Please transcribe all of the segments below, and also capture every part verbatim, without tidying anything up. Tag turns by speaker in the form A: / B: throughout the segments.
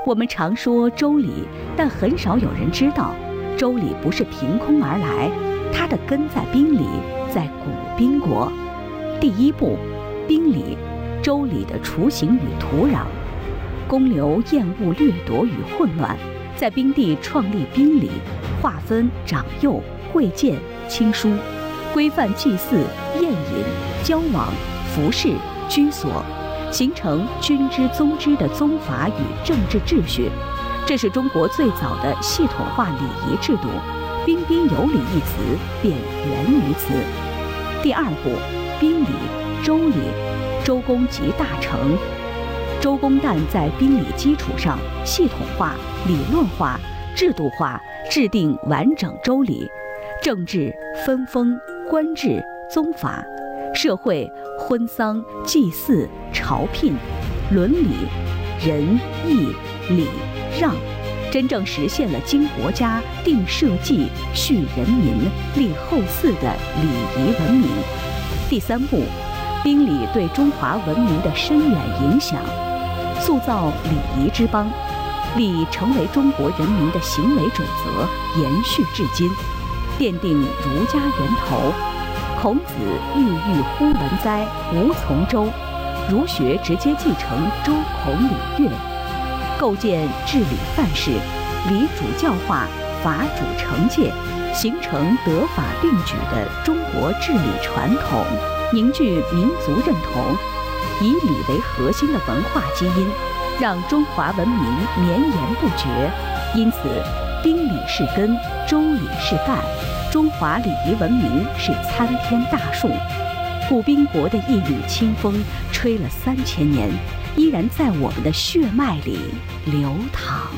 A: 我们常说周礼，但很少有人知道，周礼不是凭空而来，它的根在宾礼，在古宾国。第一步，宾礼，周礼的雏形与土壤。公刘厌恶掠夺与混乱，在宾地创立宾礼，划分长幼、贵贱、亲疏，规范祭祀、宴饮、交往、服饰、居所，形成君之宗之的宗法与政治秩序。这是中国最早的系统化礼仪制度，彬彬有礼一词便源于此。第二步，宾礼，周礼，周公即大成。周公旦在宾礼基础上系统化、理论化、制度化，制定完整周礼。政治分封、官制、宗法；社会婚丧、祭祀、朝聘；伦理仁义礼让，真正实现了经国家、定社稷、恤人民、立后嗣的礼仪文明。第三步，宾礼对中华文明的深远影响，塑造礼仪之邦，礼成为中国人民的行为准则，延续至今，奠定儒家源头。孔子郁郁乎文哉，无从周，儒学直接继承周孔礼乐，构建治理范式，礼主教化，法主惩戒，形成德法并举的中国治理传统，凝聚民族认同，以礼为核心的文化基因，让中华文明绵延不绝。因此，宾礼是根，周礼是干，中华礼仪文明是参天大树。古宾国的一缕清风，吹了三千年，依然在我们的血脉里流淌。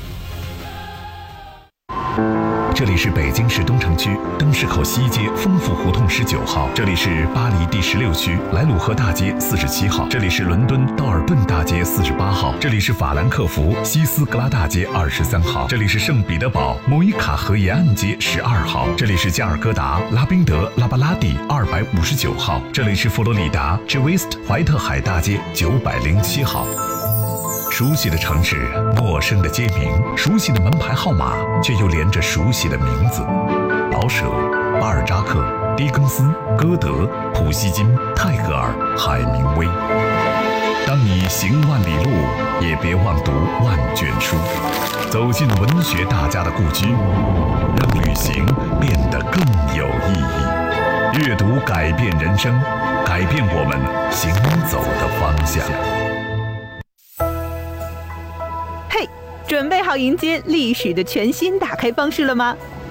B: 这里是北京市东城区灯市口西街丰富胡同十九号，这里是巴黎第十六区莱鲁河大街四十七号，这里是伦敦道尔顿大街四十八号，这里是法兰克福西斯格拉大街二十三号，这里是圣彼得堡莫伊卡河沿岸街十二号，这里是加尔各答拉宾德拉巴拉蒂二百五十九号，这里是佛罗里达 G West 怀特海大街九百零七号。熟悉的城市，陌生的街名，熟悉的门牌号码，却又连着熟悉的名字：老舍、巴尔扎克、狄更斯、歌德、普希金、泰戈尔、海明威。当你行万里路，也别忘读万卷书，走进文学大家的故居，让旅行变得更有意义。阅读改变人生，改变我们行走的方向。
C: 准备好迎接历史的全新打开方式了吗？